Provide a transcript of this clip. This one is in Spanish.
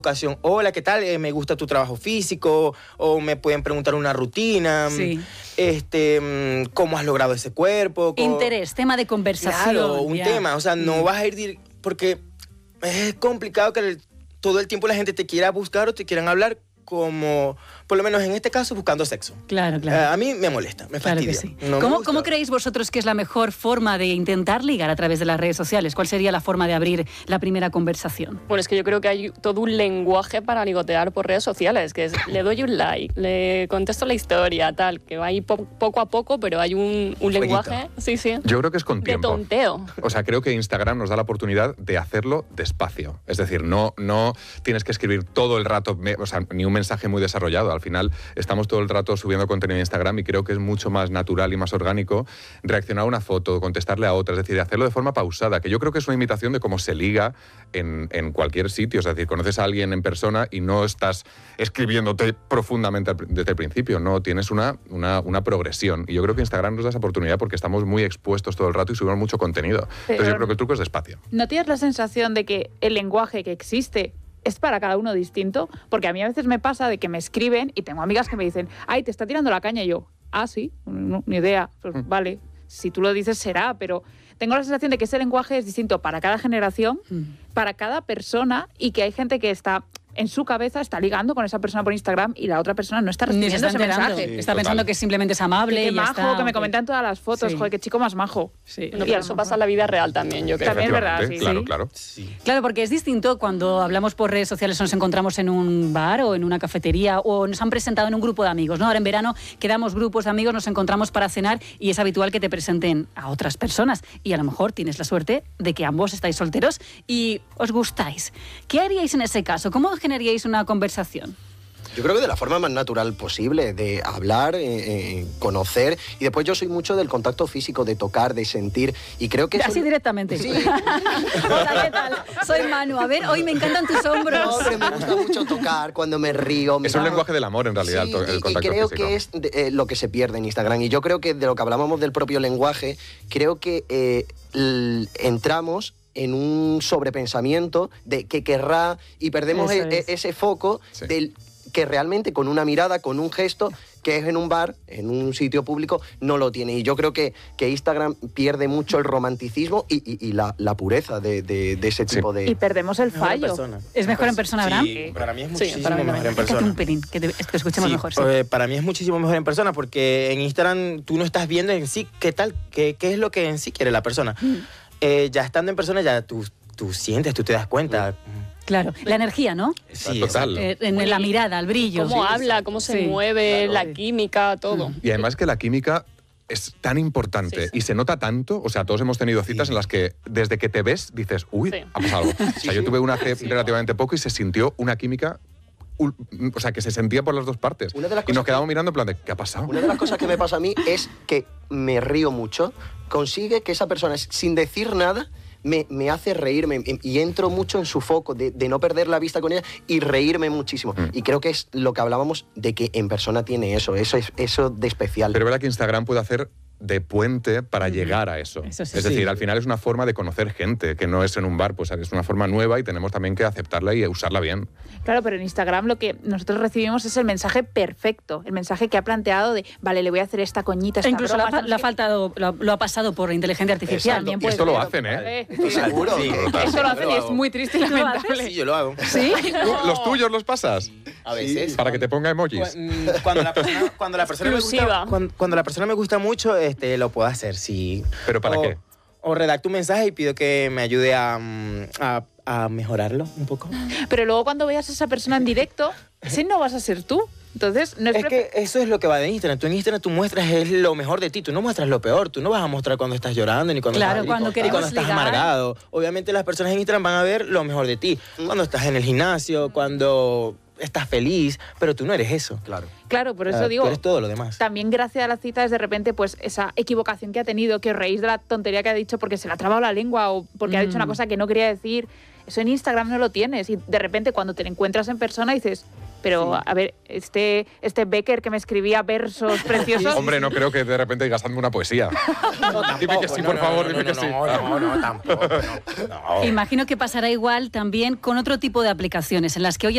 ocasión, hola, ¿qué tal? Me gusta tu trabajo físico, o me pueden preguntar una rutina, ¿cómo has logrado ese cuerpo? Interés, tema de conversación. Claro, un tema, o sea, no vas a ir, porque es complicado que todo el tiempo la gente te quiera buscar o te quieran hablar como, por lo menos en este caso, buscando sexo. Claro, claro. A mí me molesta, me fastidia. Claro que sí. ¿Cómo creéis vosotros que es la mejor forma de intentar ligar a través de las redes sociales? ¿Cuál sería la forma de abrir la primera conversación? Bueno, es que yo creo que hay todo un lenguaje para ligotear por redes sociales, que es, le doy un like, le contesto la historia, tal, que va ahí poco a poco, pero hay un lenguaje... Sí, sí. Yo creo que es con tiempo. De tonteo. O sea, creo que Instagram nos da la oportunidad de hacerlo despacio. Es decir, no tienes que escribir todo el rato, o sea, ni un mensaje muy desarrollado. Al final estamos todo el rato subiendo contenido en Instagram y creo que es mucho más natural y más orgánico reaccionar a una foto, contestarle a otra, es decir, hacerlo de forma pausada, que yo creo que es una imitación de cómo se liga en cualquier sitio. Es decir, conoces a alguien en persona y no estás escribiéndote profundamente desde el principio, no, tienes una progresión. Y yo creo que Instagram nos da esa oportunidad porque estamos muy expuestos todo el rato y subimos mucho contenido. Entonces yo creo que el truco es despacio. ¿No tienes la sensación de que el lenguaje que existe es para cada uno distinto? Porque a mí a veces me pasa de que me escriben y tengo amigas que me dicen, ay, te está tirando la caña, y yo, ah, sí, no, ni idea, pues vale, si tú lo dices será, pero tengo la sensación de que ese lenguaje es distinto para cada generación, para cada persona, y que hay gente que está... en su cabeza está ligando con esa persona por Instagram y la otra persona no está recibiendo ese mensaje. Sí, está pensando que simplemente es amable. Qué majo, está, que me comentan todas las fotos. Joder, qué chico más majo. Sí. No, y eso pasa en la vida real también, yo creo. También es verdad, sí. Claro, claro. Sí. Claro, porque es distinto cuando hablamos por redes sociales o nos encontramos en un bar o en una cafetería o nos han presentado en un grupo de amigos, ¿no? Ahora en verano quedamos grupos de amigos, nos encontramos para cenar y es habitual que te presenten a otras personas y a lo mejor tienes la suerte de que ambos estáis solteros y os gustáis. ¿Qué haríais en ese caso? ¿Cómo generaríais una conversación? Yo creo que de la forma más natural posible, de hablar, conocer, y después yo soy mucho del contacto físico, de tocar, de sentir, y creo que... Así directamente. Sí. Hola, ¿qué tal? Soy Manu. A ver, hoy me encantan tus hombros. No, pero me gusta mucho tocar, cuando me río. Es un lenguaje del amor, en realidad, sí, el contacto y creo físico. que es lo que se pierde en Instagram, y yo creo que de lo que hablábamos del propio lenguaje, creo que entramos en un sobrepensamiento de que querrá y perdemos ese foco del que realmente con una mirada, con un gesto, que es en un bar, en un sitio público, no lo tiene. Y yo creo que Instagram pierde mucho el romanticismo y la pureza de ese tipo de... Y perdemos el fallo. ¿Es mejor en persona, Abraham? Sí, para mí es muchísimo mejor en persona. Un pelín, que te escuchemos mejor. Sí. Para mí es muchísimo mejor en persona porque en Instagram tú no estás viendo en sí qué tal, qué es lo que en sí quiere la persona. Ya estando en persona ya tú sientes, tú te das cuenta. Claro, la energía, ¿no? Sí, total. En la mirada, el brillo. Cómo habla, cómo se mueve, la química, todo. Y además que la química es tan importante y se nota tanto, o sea, todos hemos tenido citas en las que desde que te ves dices, uy, ha pasado algo. O sea, yo tuve una hace relativamente poco y se sintió una química, o sea, que se sentía por las dos partes. Y nos quedamos mirando en plan de, ¿qué ha pasado? Una de las cosas que me pasa a mí es que me río mucho, consigue que esa persona, sin decir nada, me hace reírme y entro mucho en su foco de no perder la vista con ella y reírme muchísimo. Y creo que es lo que hablábamos de que en persona tiene eso de especial. Pero es verdad que Instagram puede hacer de puente para llegar a eso. Eso sí. Es decir, al final es una forma de conocer gente, que no es en un bar, pues es una forma nueva y tenemos también que aceptarla y usarla bien. Claro, pero en Instagram lo que nosotros recibimos es el mensaje perfecto, el mensaje que ha planteado de, vale, le voy a hacer esta coñita, esta incluso broma, lo ha pasado por la inteligencia artificial. Y esto lo hacen, ¿eh? Seguro. Sí, Eso lo hacen y es muy triste y lamentable. Sí, yo lo hago. ¿Sí? ¿Los tuyos los pasas? A veces. Para que te ponga emojis. Cuando la persona me gusta mucho, lo puedo hacer, sí. ¿Pero para qué? O redacto un mensaje y pido que me ayude a mejorarlo un poco. Pero luego cuando veas a esa persona en directo, ese no vas a ser tú. Entonces, no es que eso es lo que va de Instagram. Tú en Instagram tú muestras lo mejor de ti, tú no muestras lo peor. Tú no vas a mostrar cuando estás llorando ni cuando estás amargado. Obviamente las personas en Instagram van a ver lo mejor de ti. Cuando estás en el gimnasio, cuando estás feliz, pero tú no eres eso. Claro, por eso digo, tú eres todo lo demás. También gracias a las citas, de repente, pues esa equivocación que ha tenido, que os reís de la tontería que ha dicho porque se le ha trabado la lengua o porque ha dicho una cosa que no quería decir. Eso en Instagram no lo tienes. Y de repente cuando te encuentras en persona dices, pero a ver, este Becker que me escribía versos preciosos... Hombre, no creo que de repente digas, hazme una poesía. Dime que sí, por favor, dime que sí. No, tampoco. Imagino que pasará igual también con otro tipo de aplicaciones en las que hoy